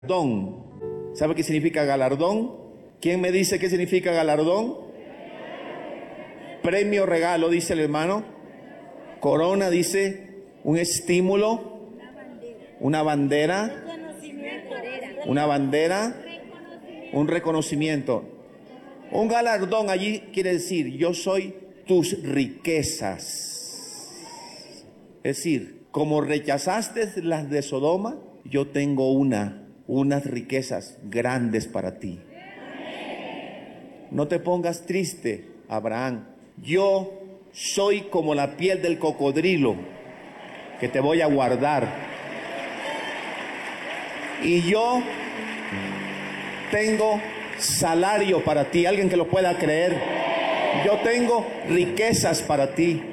Galardón. ¿Sabe qué significa galardón? ¿Quién me dice qué significa galardón? Premio, regalo, dice el hermano. Corona, dice un estímulo, una bandera, un reconocimiento. Un galardón allí quiere decir, yo soy tus riquezas. Es decir, como rechazaste las de Sodoma, yo tengo unas riquezas grandes para ti. No te pongas triste, Abraham. Yo soy como la piel del cocodrilo que te voy a guardar. Y yo tengo salario para ti. Alguien que lo pueda creer. Yo tengo riquezas para ti.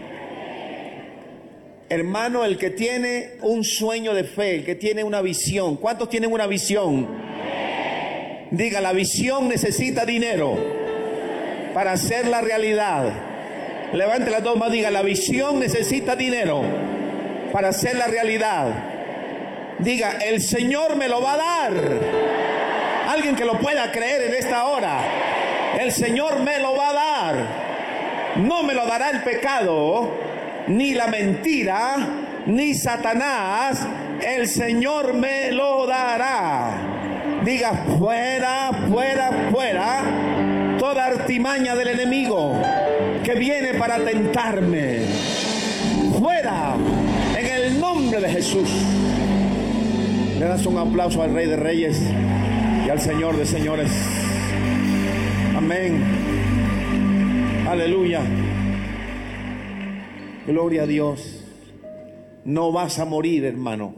Hermano, el que tiene un sueño de fe, el que tiene una visión. ¿Cuántos tienen una visión? Diga, la visión necesita dinero para hacerla realidad. Levante las dos manos, diga, la visión necesita dinero para hacerla realidad. Diga, el Señor me lo va a dar. Alguien que lo pueda creer en esta hora. El Señor me lo va a dar. No me lo dará el pecado, ni la mentira, ni Satanás. El Señor me lo dará. Diga, fuera, fuera, fuera toda artimaña del enemigo que viene para tentarme. Fuera, en el nombre de Jesús. Le das un aplauso al Rey de Reyes y al Señor de Señores. Amén. Aleluya. Gloria a Dios. No vas a morir, hermano.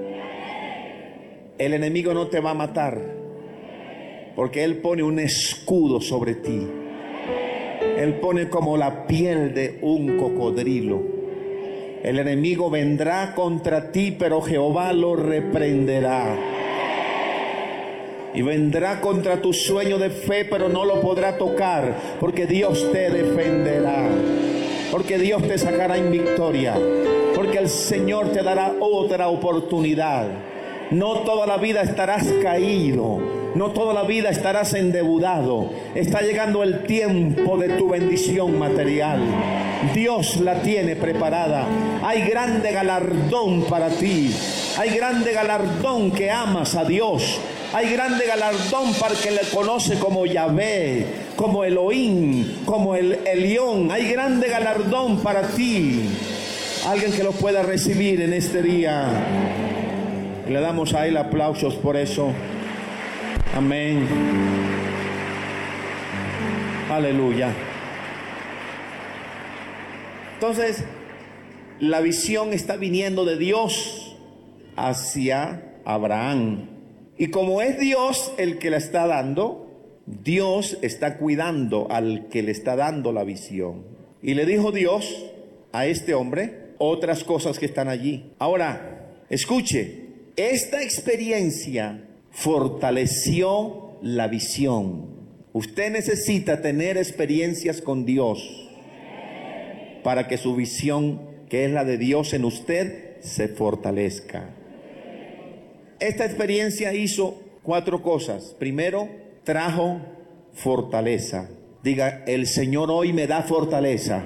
El enemigo no te va a matar, porque Él pone un escudo sobre ti. Él pone como la piel de un cocodrilo. El enemigo vendrá contra ti, pero Jehová lo reprenderá. Y vendrá contra tu sueño de fe, pero no lo podrá tocar, porque Dios te defenderá. Porque Dios te sacará en victoria. Porque el Señor te dará otra oportunidad. No toda la vida estarás caído. No toda la vida estarás endeudado. Está llegando el tiempo de tu bendición material. Dios la tiene preparada. Hay grande galardón para ti. Hay grande galardón que amas a Dios. Hay grande galardón para el que le conoce como Yahvé, como Elohim, como el Elión. Hay grande galardón para ti. Alguien que lo pueda recibir en este día. Le damos a Él aplausos por eso. Amén. Aleluya. Entonces, la visión está viniendo de Dios hacia Abraham. Y como es Dios el que la está dando, Dios está cuidando al que le está dando la visión. Y le dijo Dios a este hombre otras cosas que están allí. Ahora, escuche, esta experiencia fortaleció la visión. Usted necesita tener experiencias con Dios para que su visión, que es la de Dios en usted, se fortalezca. Esta experiencia hizo 4 cosas. Primero, trajo fortaleza. Diga, el Señor hoy me da fortaleza.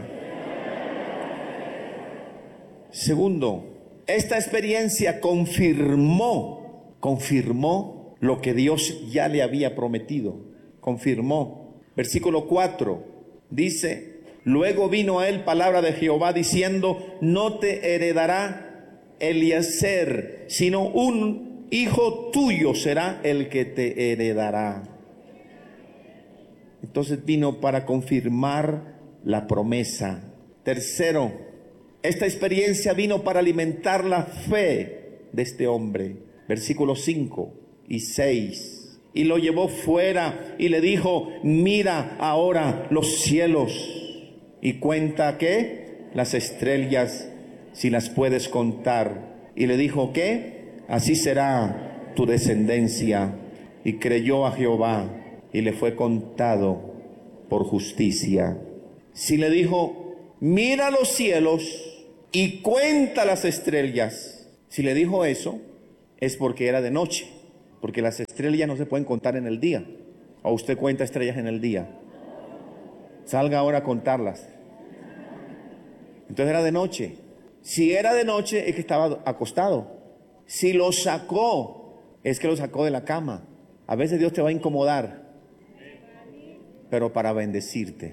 Segundo, esta experiencia confirmó lo que Dios ya le había prometido. Confirmó. Versículo 4 dice, luego vino a él palabra de Jehová diciendo, no te heredará Eliezer, sino un hijo tuyo será el que te heredará. Entonces vino para confirmar la promesa. Tercero, esta experiencia vino para alimentar la fe de este hombre. Versículos 5 y 6. Y lo llevó fuera y le dijo, mira ahora los cielos y cuenta, ¿qué? Las estrellas, si las puedes contar. Y le dijo, ¿qué? Así será tu descendencia. Y creyó a Jehová y le fue contado por justicia. Si le dijo, mira los cielos y cuenta las estrellas. Si le dijo eso, es porque era de noche. porque las estrellas no se pueden contar en el día. ¿O usted cuenta estrellas en el día? Salga ahora a contarlas. Entonces era de noche. Si era de noche es que estaba acostado. Si lo sacó, es que lo sacó de la cama. A veces Dios te va a incomodar, pero para bendecirte.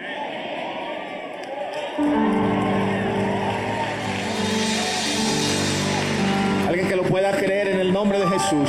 Alguien que lo pueda creer en el nombre de Jesús.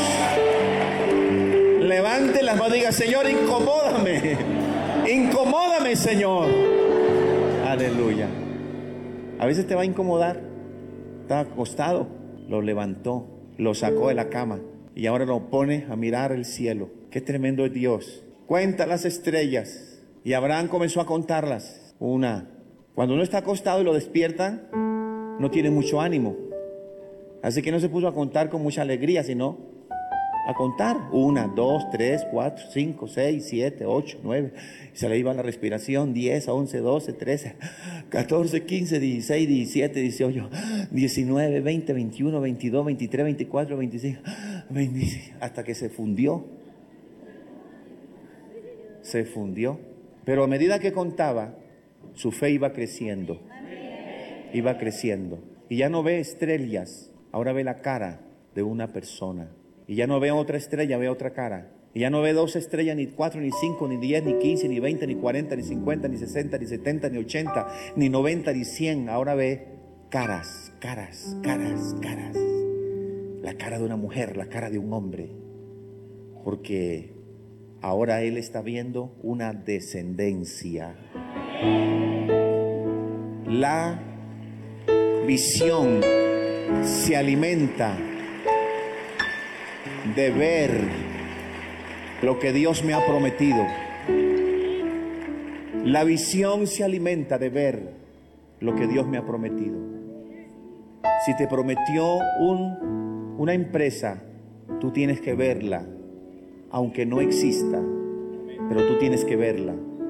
Levante las manos y diga: Señor, incomódame. Incomódame, Señor. Aleluya. A veces te va a incomodar. Estaba acostado, lo levantó, lo sacó de la cama y ahora lo pone a mirar el cielo. Qué tremendo es Dios. Cuenta las estrellas. Y Abraham comenzó a contarlas. Una. Cuando uno está acostado y lo despiertan, no tiene mucho ánimo. Así que no se puso a contar con mucha alegría, sino a contar. 1, 2, 3, 4, 5, 6, 7, 8, 9. Se le iba la respiración. 10, 11, 12, 13, 14, 15, 16, 17, 18, 19, 20, 21, 22, 23, 24, 25, 26. Hasta que se fundió. Se fundió. Pero a medida que contaba, su fe iba creciendo. Iba creciendo. Y ya no ve estrellas. Ahora ve la cara de una persona. Y ya no ve otra estrella, ve otra cara. Y ya no ve 2 estrellas, ni 4, ni 5, ni 10, ni 15, ni 20, ni 40, ni 50, ni 60, ni 70, ni 80, ni 90, ni 100. Ahora ve caras, caras, caras, caras. La cara de una mujer, la cara de un hombre. Porque ahora él está viendo una descendencia. La visión se alimenta de ver lo que Dios me ha prometido. La visión se alimenta de ver lo que Dios me ha prometido. Si te prometió una empresa, tú tienes que verla, aunque no exista, pero tú tienes que verla.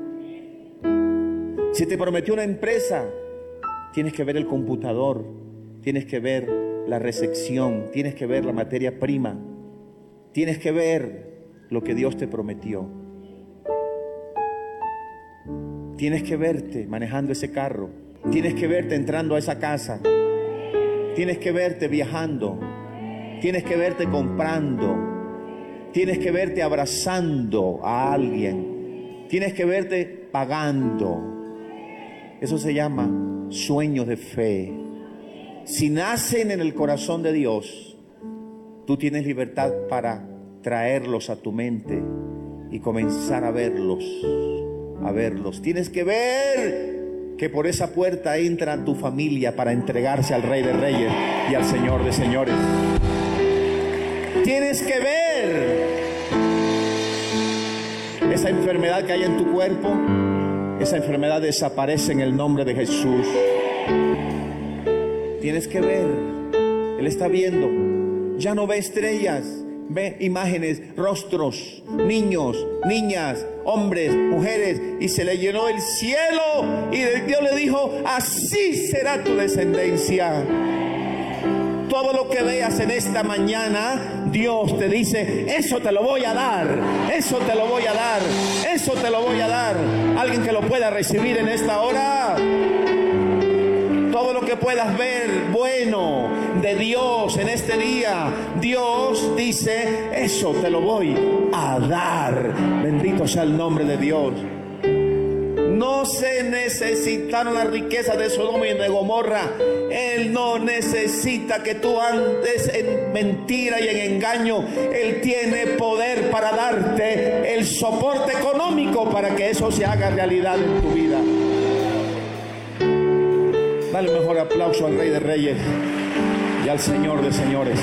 Si te prometió una empresa, tienes que ver el computador, tienes que ver la recepción, tienes que ver la materia prima, tienes que ver lo que Dios te prometió. Tienes que verte manejando ese carro, tienes que verte entrando a esa casa, tienes que verte viajando, tienes que verte comprando, tienes que verte abrazando a alguien, tienes que verte pagando. Eso se llama sueños de fe. Si nacen en el corazón de Dios, tú tienes libertad para traerlos a tu mente y comenzar a verlos, a verlos. Tienes que ver que por esa puerta entra tu familia para entregarse al Rey de Reyes y al Señor de Señores. Tienes que ver esa enfermedad que hay en tu cuerpo. Esa enfermedad desaparece en el nombre de Jesús. Tienes que ver. Él está viendo. Ya no ve estrellas, ve imágenes, rostros, niños, niñas, hombres, mujeres. Y se le llenó el cielo. Y Dios le dijo: así será tu descendencia. Todo lo que veas en esta mañana, Dios te dice: eso te lo voy a dar, eso te lo voy a dar, eso te lo voy a dar. Alguien que lo pueda recibir en esta hora. Todo lo que puedas ver bueno de Dios en este día, Dios dice: eso te lo voy a dar. Bendito sea el nombre de Dios. No se necesitaron las riquezas de Sodoma y de Gomorra. Él no necesita que tú andes en mentira y en engaño. Él tiene poder para darte el soporte económico para que eso se haga realidad en tu vida. Dale un mejor aplauso al Rey de Reyes y al Señor de Señores.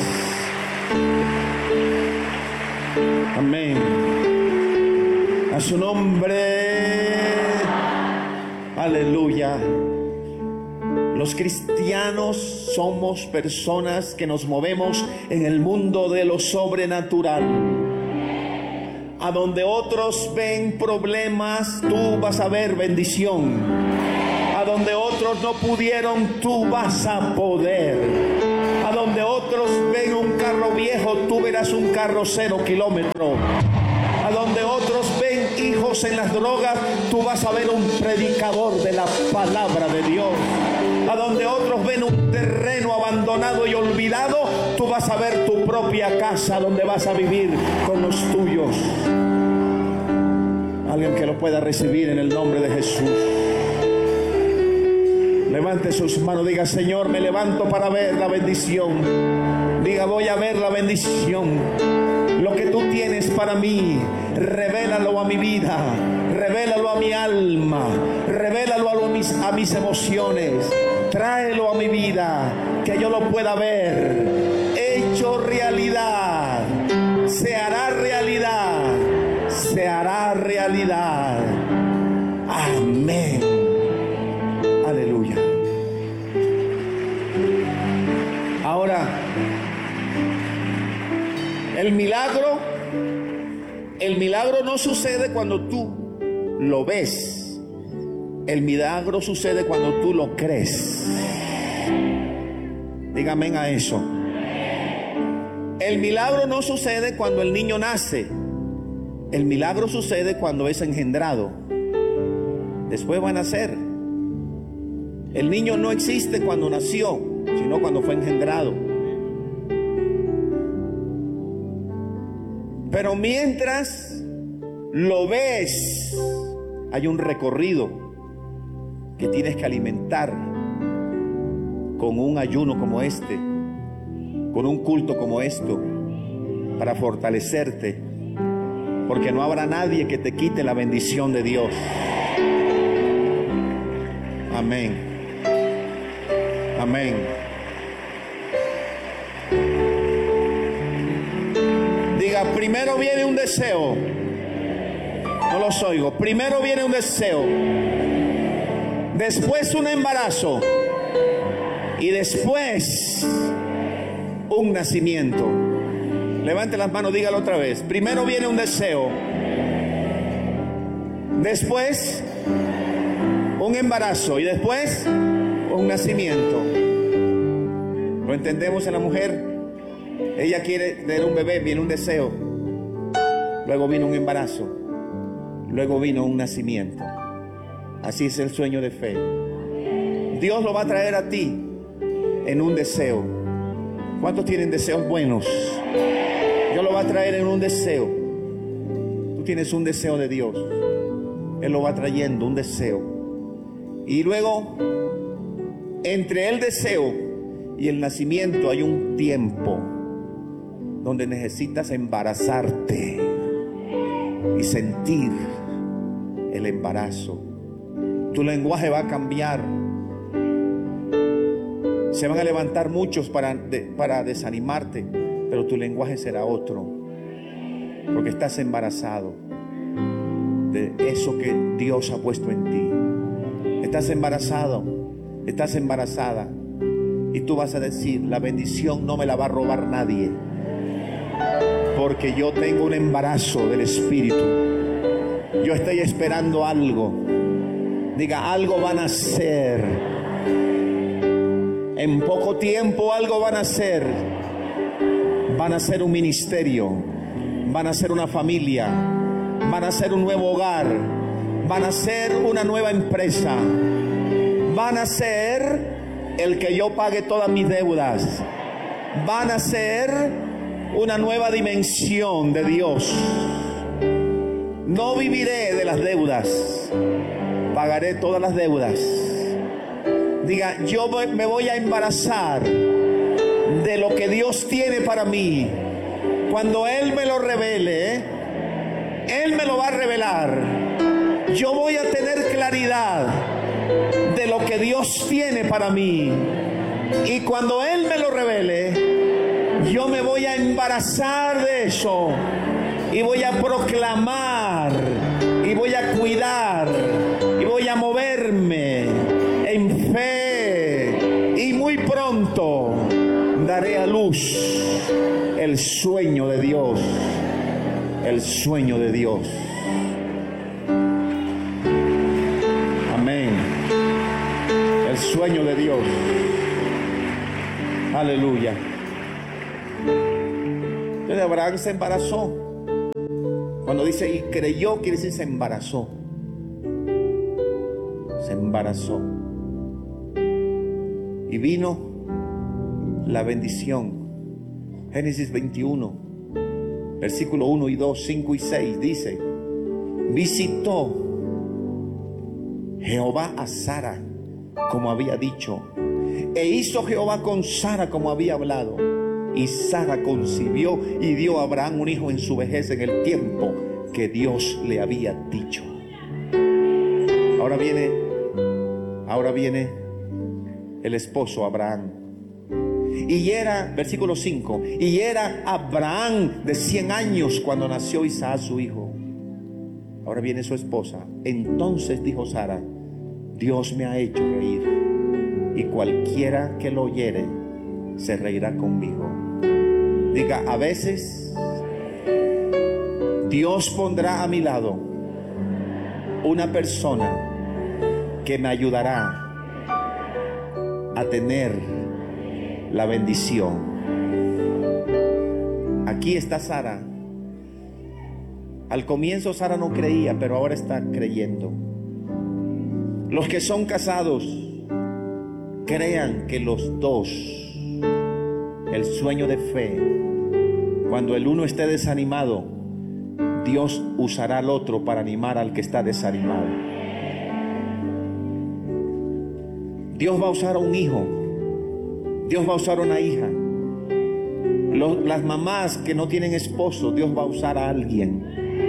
Amén. A su nombre. Aleluya. Los cristianos somos personas que nos movemos en el mundo de lo sobrenatural. A donde otros ven problemas, tú vas a ver bendición. A donde otros no pudieron, tú vas a poder. A A donde otros ven un carro viejo, tú verás un carro 0 kilómetros. A donde otros ven hijos en las drogas, tú vas a ver un predicador de la palabra de Dios. A donde otros ven un terreno abandonado y olvidado, tú vas a ver tu propia casa donde vas a vivir con los tuyos. Alguien que lo pueda recibir en el nombre de Jesús. Levante sus manos, diga: Señor, me levanto para ver la bendición. Diga: voy a ver la bendición. Lo que tú tienes para mí, revélalo a mi vida, revélalo a mi alma, revélalo a mis emociones. Tráelo a mi vida, que yo lo pueda ver hecho realidad. Se hará realidad, se hará realidad. Amén. Aleluya. Ahora, el milagro no sucede cuando tú lo ves. El milagro sucede cuando tú lo crees. Dígame a eso. El milagro no sucede cuando el niño nace. El milagro sucede cuando es engendrado. Después va a nacer. El niño no existe cuando nació, sino cuando fue engendrado. Pero mientras lo ves, hay un recorrido que tienes que alimentar con un ayuno como este, con un culto como esto, para fortalecerte, porque no habrá nadie que te quite la bendición de Dios. Amén. Amén. Diga: primero viene un deseo. No los oigo. Primero viene un deseo, después un embarazo y después un nacimiento. Levante las manos, dígalo otra vez. Primero viene un deseo, después un embarazo y después un nacimiento. ¿Lo entendemos en la mujer? Ella quiere tener un bebé, viene un deseo, luego vino un embarazo, luego vino un nacimiento. Así es el sueño de fe. Dios lo va a traer a ti en un deseo. ¿Cuántos tienen deseos buenos? Dios lo va a traer en un deseo. Tú tienes un deseo de Dios, Él lo va trayendo, un deseo. Y luego, entre el deseo y el nacimiento hay un tiempo donde necesitas embarazarte y sentir el embarazo. Tu lenguaje va a cambiar. Se van a levantar muchos para desanimarte, pero tu lenguaje será otro, porque estás embarazado de eso que Dios ha puesto en ti. Estás embarazado, estás embarazada, y tú vas a decir: la bendición no me la va a robar nadie, porque yo tengo un embarazo del Espíritu. Yo estoy esperando algo. Diga: algo van a hacer. En poco tiempo algo van a hacer. Van a hacer un ministerio, van a hacer una familia, van a hacer un nuevo hogar, van a hacer una nueva empresa, van a ser el que yo pague todas mis deudas, van a ser una nueva dimensión de Dios. No viviré de las deudas, pagaré todas las deudas. Diga: yo me voy a embarazar de lo que Dios tiene para mí. Cuando Él me lo revele, Él me lo va a revelar. Yo voy a tener claridad de lo que Dios tiene para mí. Y cuando Él me lo revele, yo me voy a embarazar de eso. Y voy a proclamar, y voy a cuidar, y voy a moverme en fe. Y muy pronto daré a luz el sueño de Dios. El sueño de Dios. Amén. El sueño de Dios. Aleluya. Entonces Abraham se embarazó. Cuando dice y creyó, quiere decir se embarazó. Se embarazó. Y vino la bendición. Génesis 21, versículo 1 y 2, 5 y 6 dice: visitó Jehová a Sara como había dicho, e hizo Jehová con Sara como había hablado. Y Sara concibió y dio a Abraham un hijo en su vejez, en el tiempo que Dios le había dicho. Ahora viene el esposo Abraham. Y era, versículo 5, y era Abraham de 100 años cuando nació Isaac su hijo. Ahora viene su esposa. Entonces dijo Sara: Dios me ha hecho reír, y cualquiera que lo oyere se reirá conmigo. Diga: a veces Dios pondrá a mi lado una persona que me ayudará a tener la bendición. Aquí está Sara. Al comienzo Sara no creía, pero ahora está creyendo. Los que son casados, crean que los dos, el sueño de fe, cuando el uno esté desanimado, Dios usará al otro para animar al que está desanimado. Dios va a usar a un hijo, Dios va a usar a una hija. Las mamás que no tienen esposo, Dios va a usar a alguien.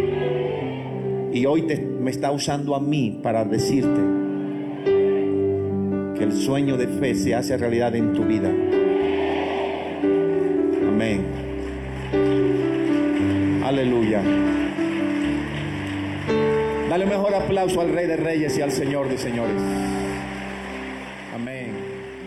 Y hoy me está usando a mí para decirte que el sueño de fe se hace realidad en tu vida. Amén. Aleluya. Dale un mejor aplauso al Rey de Reyes y al Señor de Señores. Amén.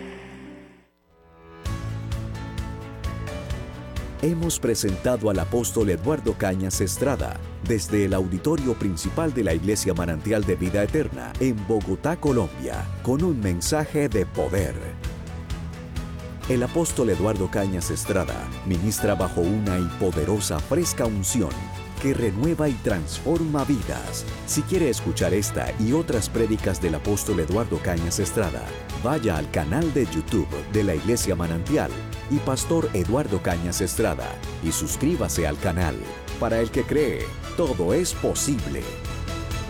Hemos presentado al apóstol Eduardo Cañas Estrada desde el auditorio principal de la Iglesia Manantial de Vida Eterna en Bogotá, Colombia, con un mensaje de poder. El apóstol Eduardo Cañas Estrada ministra bajo una y poderosa fresca unción que renueva y transforma vidas. Si quiere escuchar esta y otras prédicas del apóstol Eduardo Cañas Estrada, vaya al canal de YouTube de la Iglesia Manantial y Pastor Eduardo Cañas Estrada y suscríbase al canal. Para el que cree, todo es posible.